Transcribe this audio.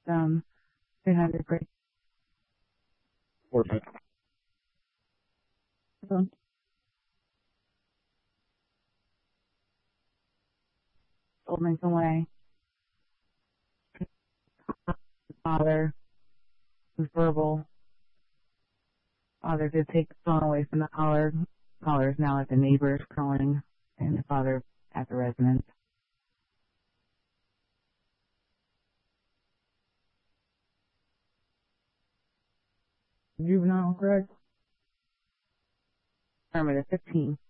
300 break. Forfeit. Stolen away. Father, who's verbal. Father did take the phone away from the caller. Caller is now at the neighbors calling, and the father at the residence. Juvenile, correct? Affirmative, 15.